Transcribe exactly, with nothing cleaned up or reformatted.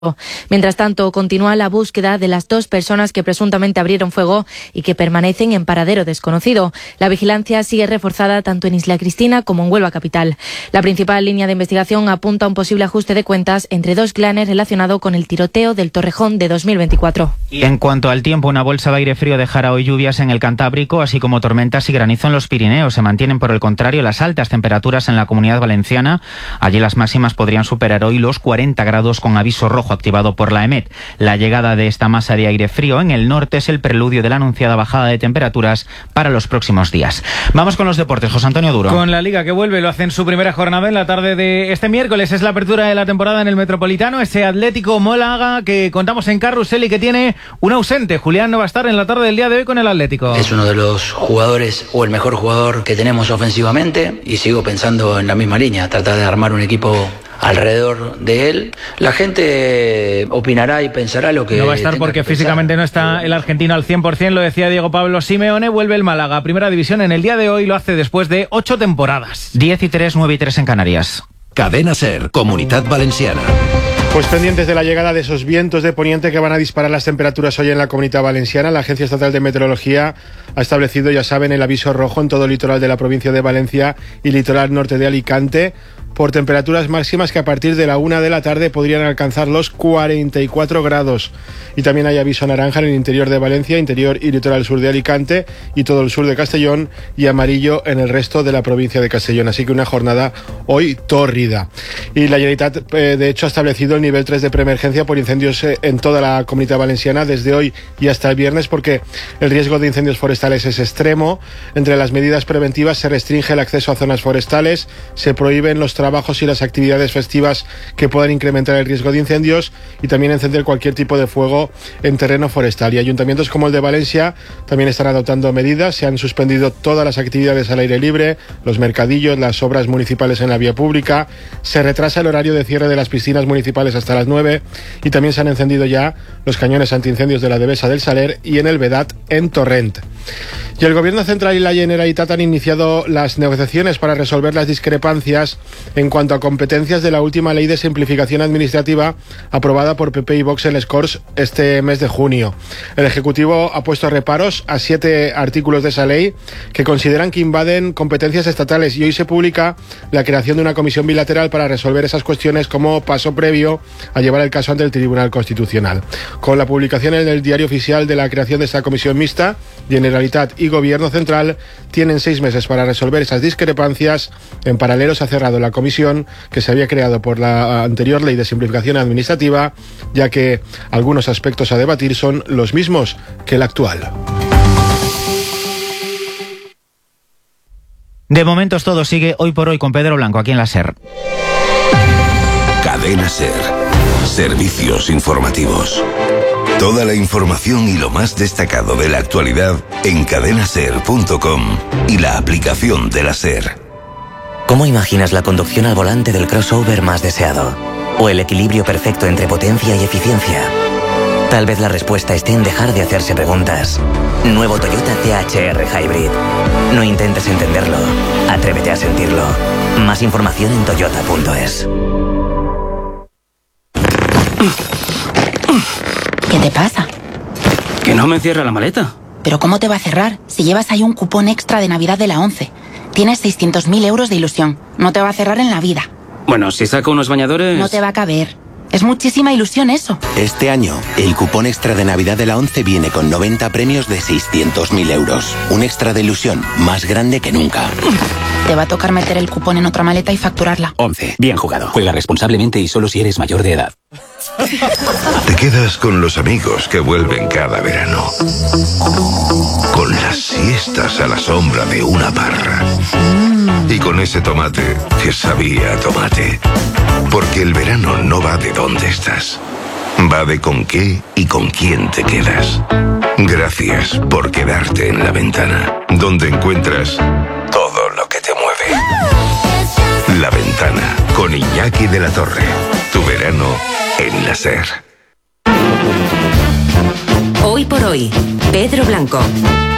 Mientras tanto, continúa la búsqueda de las dos personas que presuntamente abrieron fuego y que permanecen en paradero desconocido. La vigilancia sigue reforzada tanto en Isla Cristina como en Huelva capital. La principal línea de investigación apunta a un posible ajuste de cuentas entre dos clanes relacionado con el tiroteo del Torrejón de dos mil veinticuatro. Y en cuanto al tiempo, una bolsa de aire frío dejará hoy lluvias en el Cantábrico, así como tormentas y granizo en los Pirineos. Se mantienen, por el contrario, las altas temperaturas en la Comunidad Valenciana. Allí las máximas podrían superar hoy los cuarenta grados con aviso rojo activado por la EMET. La llegada de esta masa de aire frío en el norte es el preludio de la anunciada bajada de temperaturas para los próximos días. Vamos con los deportes, José Antonio Duro. Con la Liga que vuelve, lo hace en su primera jornada en la tarde de este miércoles. Es la apertura de la temporada en el Metropolitano. Ese Atlético Málaga que contamos en Carrusel y que tiene un ausente. Julián no va a estar en la tarde del día de hoy con el Atlético. Es uno de los jugadores o el mejor jugador que tenemos ofensivamente y sigo pensando en la misma línea, tratar de armar un equipo alrededor de él. La gente opinará y pensará lo que... No va a estar porque físicamente no está el argentino al cien por ciento, lo decía Diego Pablo Simeone. Vuelve el Málaga a Primera División en el día de hoy, lo hace después de ocho temporadas. diez y tres, nueve y tres en Canarias. Cadena SER, Comunidad Valenciana. Pues pendientes de la llegada de esos vientos de poniente que van a disparar las temperaturas hoy en la Comunidad Valenciana, la Agencia Estatal de Meteorología ha establecido, ya saben, el aviso rojo en todo el litoral de la provincia de Valencia y litoral norte de Alicante, por temperaturas máximas que a partir de la una de la tarde podrían alcanzar los cuarenta y cuatro grados. Y también hay aviso naranja en el interior de Valencia, interior y litoral sur de Alicante y todo el sur de Castellón, y amarillo en el resto de la provincia de Castellón. Así que una jornada hoy tórrida. Y la Generalitat, eh, de hecho, ha establecido el nivel tres de preemergencia por incendios eh, en toda la Comunidad Valenciana desde hoy y hasta el viernes, porque el riesgo de incendios forestales es extremo. Entre las medidas preventivas se restringe el acceso a zonas forestales, se prohíben los trabajos y las actividades festivas que puedan incrementar el riesgo de incendios y también encender cualquier tipo de fuego en terreno forestal. Y ayuntamientos como el de Valencia también están adoptando medidas. Se han suspendido todas las actividades al aire libre, los mercadillos, las obras municipales en la vía pública. Se retrasa el horario de cierre de las piscinas municipales hasta las nueve y también se han encendido ya los cañones antiincendios de la Devesa del Saler y en el Vedat en Torrent. Y el Gobierno Central y la Generalitat han iniciado las negociaciones para resolver las discrepancias en cuanto a competencias de la última ley de simplificación administrativa aprobada por P P y Vox en les Corts este mes de junio. El Ejecutivo ha puesto reparos a siete artículos de esa ley que consideran que invaden competencias estatales y hoy se publica la creación de una comisión bilateral para resolver esas cuestiones como paso previo a llevar el caso ante el Tribunal Constitucional. Con la publicación en el Diario Oficial de la creación de esta comisión mixta, Generalitat y Gobierno Central tienen seis meses para resolver esas discrepancias. En paralelo se ha cerrado la comisión que se había creado por la anterior ley de simplificación administrativa, ya que algunos aspectos a debatir son los mismos que el actual. De momento todo sigue hoy por hoy con Pedro Blanco aquí en la SER. Cadena SER. Servicios informativos. Toda la información y lo más destacado de la actualidad en cadena ser punto com y la aplicación de la SER. ¿Cómo imaginas la conducción al volante del crossover más deseado? ¿O el equilibrio perfecto entre potencia y eficiencia? Tal vez la respuesta esté en dejar de hacerse preguntas. Nuevo Toyota T H R Hybrid. No intentes entenderlo. Atrévete a sentirlo. Más información en toyota punto es. ¿Qué te pasa? Que no me cierra la maleta. ¿Pero cómo te va a cerrar si llevas ahí un cupón extra de Navidad de la ONCE? Tienes seiscientos mil euros de ilusión. No te va a cerrar en la vida. Bueno, si saco unos bañadores... No te va a caber. Es muchísima ilusión eso. Este año, el cupón extra de Navidad de la ONCE viene con noventa premios de seiscientos mil euros. Un extra de ilusión más grande que nunca. Te va a tocar meter el cupón en otra maleta y facturarla. ONCE. Bien jugado. Juega responsablemente y solo si eres mayor de edad. Te quedas con los amigos que vuelven cada verano. Con las siestas a la sombra de una parra. Y con ese tomate que sabía a tomate. Porque el verano no va de dónde estás. Va de con qué y con quién te quedas. Gracias por quedarte en La Ventana, donde encuentras todo lo que te mueve. La Ventana, con Iñaki de la Torre. Tu verano en la SER. Hoy por hoy, Pedro Blanco.